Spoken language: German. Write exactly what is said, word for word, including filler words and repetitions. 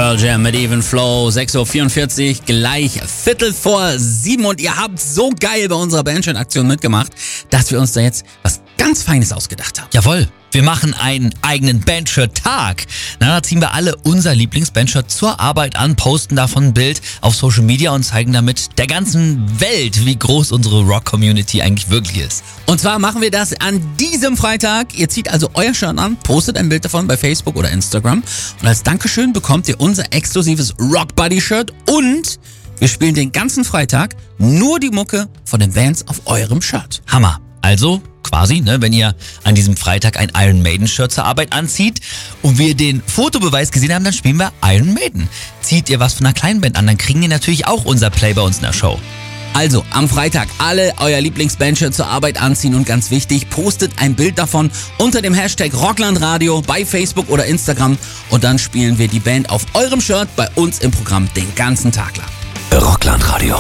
Pearl Jam mit Even Flow, sechs Uhr vierundvierzig, gleich Viertel vor sieben und ihr habt so geil bei unserer Bandshirts-Aktion mitgemacht, dass wir uns da jetzt was ganz Feines ausgedacht haben. Jawohl, wir machen einen eigenen Bandshirt-Tag. Na, da ziehen wir alle unser Lieblings-Bandshirt zur Arbeit an, posten davon ein Bild auf Social Media und zeigen damit der ganzen Welt, wie groß unsere Rock-Community eigentlich wirklich ist. Und zwar machen wir das an diesem Freitag. Ihr zieht also euer Shirt an, postet ein Bild davon bei Facebook oder Instagram und als Dankeschön bekommt ihr unser exklusives Rock Buddy Shirt und wir spielen den ganzen Freitag nur die Mucke von den Bands auf eurem Shirt. Hammer. Also quasi, ne, wenn ihr an diesem Freitag ein Iron Maiden Shirt zur Arbeit anzieht und wir den Fotobeweis gesehen haben, dann spielen wir Iron Maiden. Zieht ihr was von einer kleinen Band an, dann kriegen ihr natürlich auch unser Play bei uns in der Show. Also am Freitag alle euer Lieblingsbandshirt zur Arbeit anziehen und ganz wichtig, postet ein Bild davon unter dem Hashtag Rocklandradio bei Facebook oder Instagram und dann spielen wir die Band auf eurem Shirt bei uns im Programm den ganzen Tag lang. Rocklandradio.